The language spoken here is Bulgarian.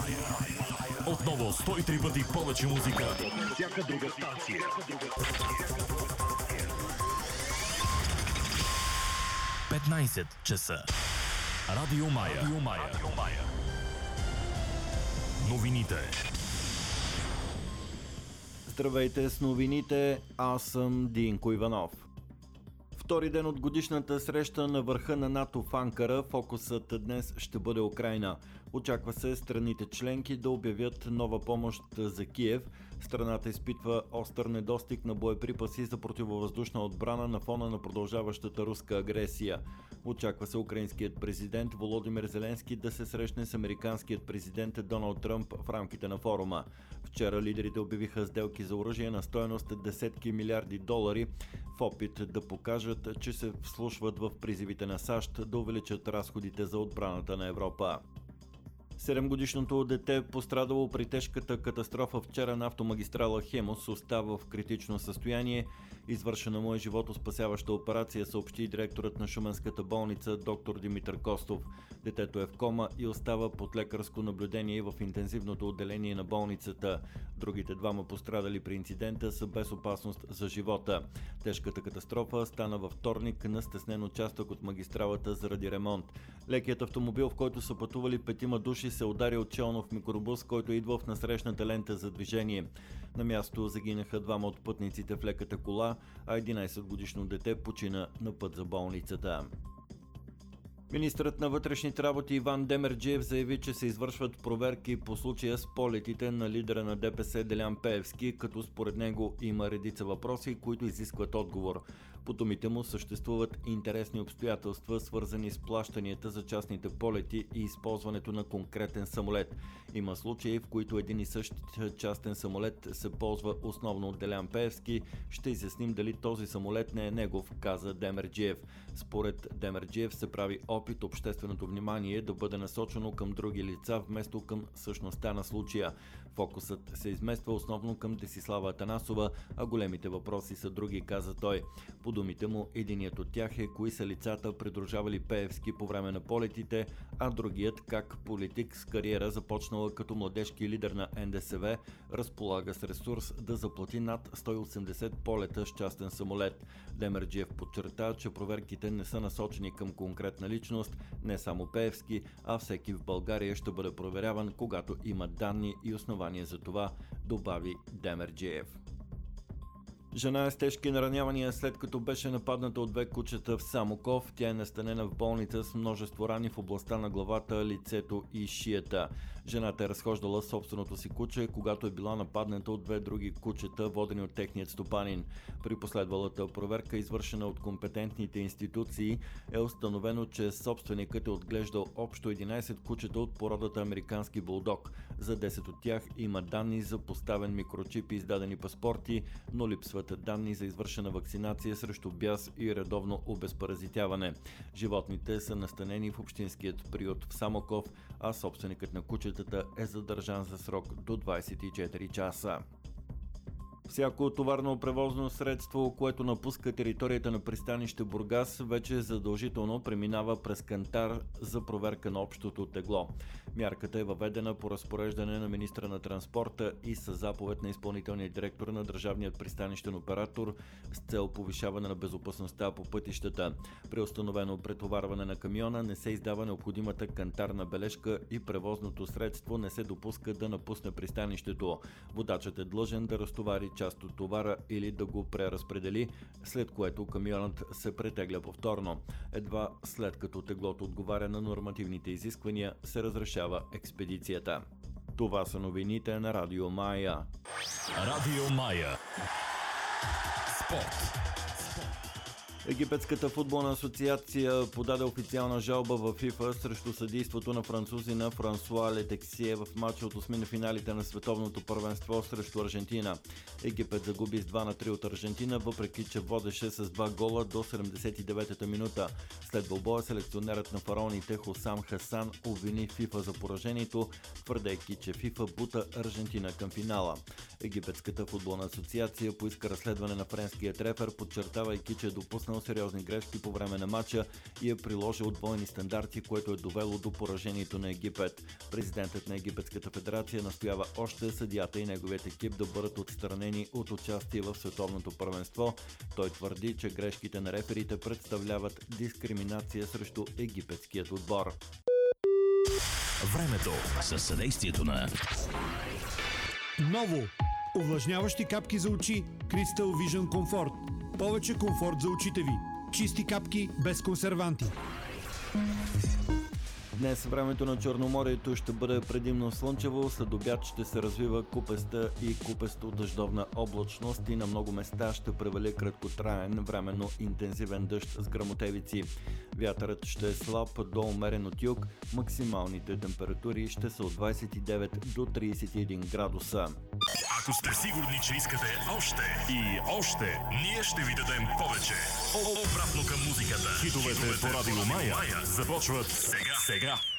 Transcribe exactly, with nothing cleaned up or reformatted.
Отново сто и три пъти повече музика от всяка друга станция. петнайсет часа. Радио Мая. Радио Мая. Радио Мая. Новините. Здравейте с новините, аз съм Динко Иванов. Втори ден от годишната среща на върха на НАТО в Анкара, фокусът днес ще бъде Украйна. Очаква се страните членки да обявят нова помощ за Киев. Страната изпитва остър недостиг на боеприпаси за противовъздушна отбрана на фона на продължаващата руска агресия. Очаква се украинският президент Володимир Зеленски да се срещне с американският президент Доналд Тръмп в рамките на форума. Вчера лидерите обявиха сделки за оръжие на стойност десетки милиарди долари в опит да покажат, че се вслушват в призивите на САЩ да увеличат разходите за отбраната на Европа. Седемгодишното дете, пострадало при тежката катастрофа вчера на автомагистрала Хемус, остава в критично състояние. Извършена му е животоспасяваща операция, съобщи директорът на Шуменската болница доктор Димитър Костов. Детето е в кома и остава под лекарско наблюдение в интензивното отделение на болницата. Другите двама пострадали при инцидента са без опасност за живота. Тежката катастрофа стана във вторник на стеснен участък от магистралата заради ремонт. Лекият автомобил, в който са пътували петима души, се ударил челно в микробус, който идва в насрещната лента за движение. На място загинаха двама от пътниците в леката кола, а единайсетгодишно дете почина на път за болницата. Министърът на вътрешните работи Иван Демерджиев заяви, че се извършват проверки по случая с полетите на лидера на ДПС Делян Пеевски, като според него има редица въпроси, които изискват отговор. По думите му съществуват интересни обстоятелства, свързани с плащанията за частните полети и използването на конкретен самолет. Има случаи, в които един и същ частен самолет се ползва основно от Делян Пеевски. Ще изясним дали този самолет не е негов, каза Демерджиев. Според Демерджиев се прави опит общественото внимание да бъде насочено към други лица, вместо към същността на случая. Фокусът се измества основно към Десислава Атанасова, а големите въпроси са други, каза той. По думите му, единият от тях е кои са лицата, придружавали Пеевски по време на полетите, а другият как политик с кариера, започнала като младежки лидер на Ен Де Се Ве, разполага с ресурс да заплати над сто и осемдесет полета с частен самолет. Демерджиев подчерта, че проверките не са насочени към конкретна личност, не само Пеевски, а всеки в България ще бъде проверяван, когато има данни и основания за това, добави Демерджиев. Жена е с тежки наранявания, след като беше нападната от две кучета в Самоков. Тя е настанена в болница с множество рани в областта на главата, лицето и шията. Жената е разхождала собственото си куче, когато е била нападната от две други кучета, водени от техният стопанин. При последвалата проверка, извършена от компетентните институции, е установено, че собственикът е отглеждал общо единайсет кучета от породата американски булдог. За десет от тях има данни за поставен микрочип и издадени паспорти, но липсва данни за извършена вакцинация срещу бяс и редовно обезпаразитяване. Животните са настанени в общинският приют в Самоков, а собственикът на кучетата е задържан за срок до двайсет и четири часа. Всяко товарно превозно средство, което напуска територията на пристанище Бургас, вече задължително преминава през кантар за проверка на общото тегло. Мярката е въведена по разпореждане на министра на транспорта и със заповед на изпълнителния директор на държавният пристанищен оператор с цел повишаване на безопасността по пътищата. При установено претоварване на камиона не се издава необходимата кантарна бележка и превозното средство не се допуска да напусне пристанището. Водачът е длъжен да разтовари част от товара или да го преразпредели, след което камионът се претегля повторно. Едва след като теглото отговаря на нормативните изисквания, се разрешава експедицията. Това са новините на Радио Мая. Радио Мая. Спорт. Египетската футболна асоциация подаде официална жалба в ФИФА срещу съдийството на французина Франсуа Летексие в матча от осми на финалите на световното първенство срещу Аржентина. Египет загуби с два на три от Аржентина, въпреки че водеше с два гола до седемдесет и девета минута. След двубоя селекционерът на фараоните Хосам Хасан обвини ФИФА за поражението, твърдейки, че ФИФА бута Аржентина към финала. Египетската футболна асоциация поиска разследване на френския трефер, подчертавайки, че е допуснал сериозни грешки по време на матча и е приложил двойни стандарти, което е довело до поражението на Египет. Президентът на Египетската федерация настоява още съдията и неговият екип да бъдат отстранени от участие в световното първенство. Той твърди, че грешките на реферите представляват дискриминация срещу египетският отбор. Времето със съдействието на Ново! Увлажняващи капки за очи Crystal Vision Comfort. Повече комфорт за очите ви. Чисти капки без консерванти. Днес времето на Черноморието ще бъде предимно слънчево, след обяд ще се развива купеста и купесто-дъждовна облачност и на много места ще превали краткотраен, временно интензивен дъжд с гръмотевици. Вятърът ще е слаб до умерен от юг, максималните температури ще са от двадесет и девет до тридесет и един градуса. Ако сте сигурни, че искате още и още, ние ще ви дадем повече. Обратно към музиката. Хитовете по Радио Мая започват сега. сега.